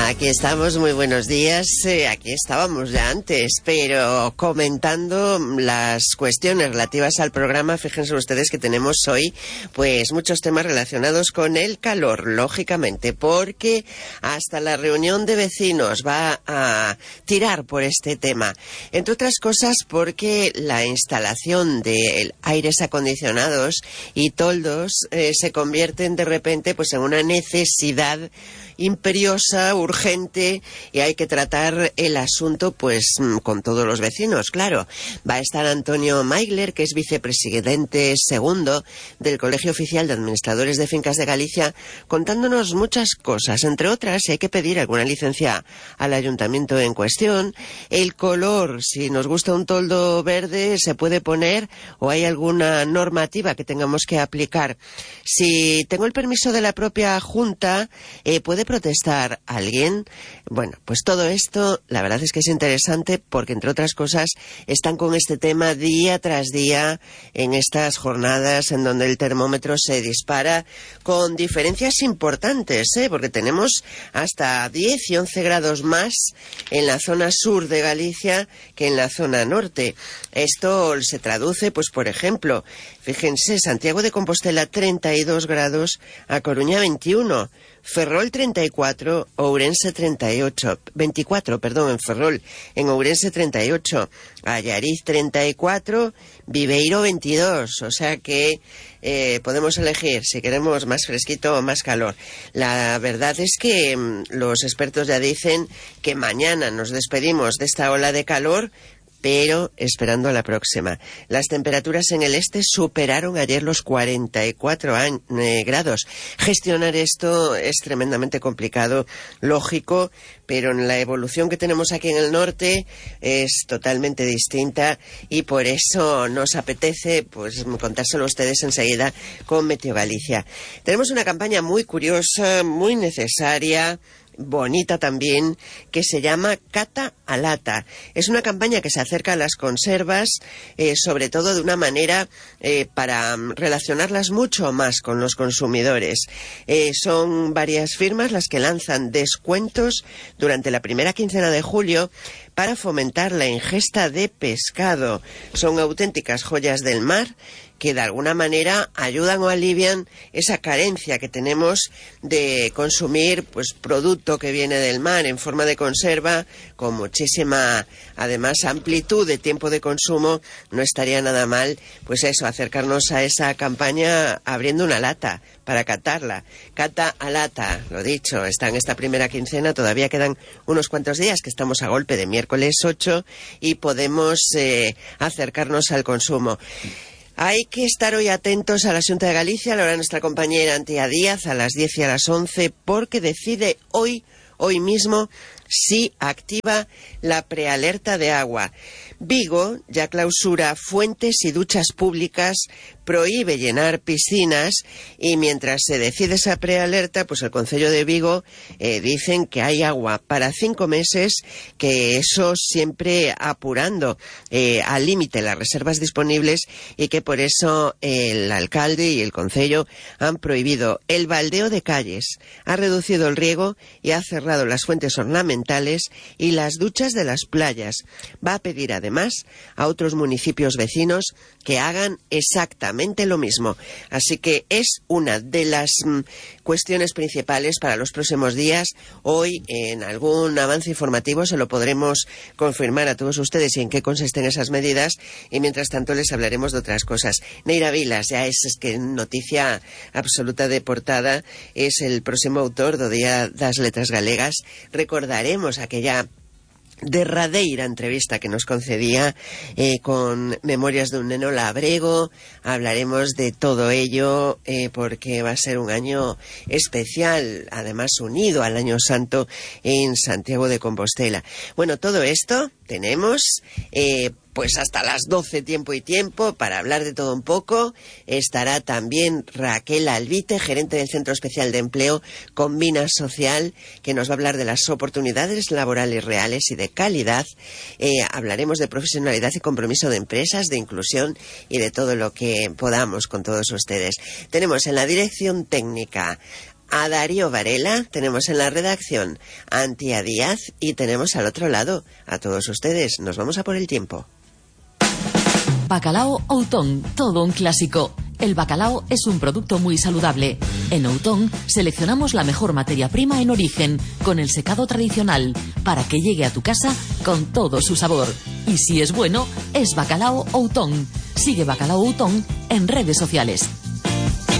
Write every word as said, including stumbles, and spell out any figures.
Aquí estamos, muy buenos días. Eh, aquí estábamos ya antes, pero comentando las cuestiones relativas al programa. Fíjense ustedes que tenemos hoy pues muchos temas relacionados con el calor, lógicamente, porque hasta la reunión de vecinos va a tirar por este tema. Entre otras cosas porque la instalación de aires acondicionados y toldos eh, se convierten de repente pues en una necesidad imperiosa, urgente, y hay que tratar el asunto pues con todos los vecinos, claro. Va a estar Antonio Maigler, que es vicepresidente segundo del Colegio Oficial de Administradores de Fincas de Galicia, contándonos muchas cosas, entre otras, si hay que pedir alguna licencia al ayuntamiento en cuestión, el color, si nos gusta un toldo verde, se puede poner, o hay alguna normativa que tengamos que aplicar. Si tengo el permiso de la propia Junta, eh, puede protestar alguien. Bueno, pues todo esto, la verdad es que es interesante porque, entre otras cosas, están con este tema día tras día en estas jornadas en donde el termómetro se dispara con diferencias importantes, ¿eh? Porque tenemos hasta diez y once grados más en la zona sur de Galicia que en la zona norte. Esto se traduce, pues por ejemplo, fíjense, Santiago de Compostela treinta y dos grados, A Coruña veintiuno, Ferrol treinta y cuatro, Ourense treinta y ocho, veinticuatro, perdón, en Ferrol, en Ourense treinta y ocho, Allariz treinta y cuatro, Viveiro veintidós, o sea que eh, podemos elegir si queremos más fresquito o más calor. La verdad es que mmm, los expertos ya dicen que mañana nos despedimos de esta ola de calor, pero esperando a la próxima. Las temperaturas en el este superaron ayer los cuarenta y cuatro eh, grados. Gestionar esto es tremendamente complicado, lógico, pero la evolución que tenemos aquí en el norte es totalmente distinta y por eso nos apetece pues contárselo a ustedes enseguida con Meteo Galicia. Tenemos una campaña muy curiosa, muy necesaria, bonita también, que se llama Cata a Lata. Es una campaña que se acerca a las conservas, eh, sobre todo de una manera eh, para relacionarlas mucho más con los consumidores. Eh, son varias firmas las que lanzan descuentos durante la primera quincena de julio para fomentar la ingesta de pescado. Son auténticas joyas del mar que de alguna manera ayudan o alivian esa carencia que tenemos de consumir pues producto que viene del mar en forma de conserva, con muchísima, además, amplitud de tiempo de consumo. No estaría nada mal, pues eso, acercarnos a esa campaña abriendo una lata para catarla. Cata a lata, lo dicho, está en esta primera quincena, todavía quedan unos cuantos días, que estamos a golpe de miércoles ocho, y podemos eh, acercarnos al consumo. Hay que estar hoy atentos a la Xunta de Galicia, lo hará nuestra compañera Antía Díaz a las diez y a las once, porque decide hoy, hoy mismo, si activa la prealerta de agua. Vigo ya clausura fuentes y duchas públicas, prohíbe llenar piscinas, y mientras se decide esa prealerta, pues el Concello de Vigo eh, dicen que hay agua para cinco meses, que eso siempre apurando eh, al límite las reservas disponibles, y que por eso el alcalde y el Concello han prohibido el baldeo de calles, ha reducido el riego y ha cerrado las fuentes ornamentales y las duchas de las playas. Va a pedir además a otros municipios vecinos que hagan exactamente lo mismo. Así que es una de las mm, cuestiones principales para los próximos días. Hoy, en algún avance informativo, se lo podremos confirmar a todos ustedes y en qué consisten esas medidas, y mientras tanto les hablaremos de otras cosas. Neira Vilas, ya es, es que noticia absoluta de portada, es el próximo autor do Día das Letras Galegas. Recordaremos aquella derradeira entrevista que nos concedía eh, con Memorias de un neno labrego. Hablaremos de todo ello eh, porque va a ser un año especial, además unido al Año Santo en Santiago de Compostela. Bueno, todo esto tenemos eh, pues hasta las doce, tiempo y tiempo, para hablar de todo un poco. Estará también Raquel Albite, gerente del Centro Especial de Empleo Combina Social, que nos va a hablar de las oportunidades laborales reales y de calidad. Eh, hablaremos de profesionalidad y compromiso de empresas, de inclusión y de todo lo que podamos con todos ustedes. Tenemos en la dirección técnica a Darío Varela, tenemos en la redacción a Antía Díaz y tenemos al otro lado a todos ustedes. Nos vamos a por el tiempo. Bacalao Outón, todo un clásico. El bacalao es un producto muy saludable. En Outón seleccionamos la mejor materia prima en origen, con el secado tradicional, para que llegue a tu casa con todo su sabor. Y si es bueno, es Bacalao Outón. Sigue Bacalao Outón en redes sociales.